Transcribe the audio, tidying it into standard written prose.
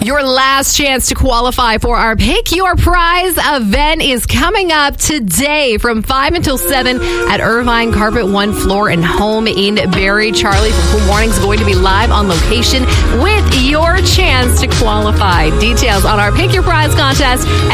Your last chance to qualify for our Pick Your Prize event is coming up today from 5 until 7 at Irvine Carpet One Floor and Home in Barrie. Charlie from Cool Mornings is going to be live on location with your chance to qualify. Details on our Pick Your Prize contest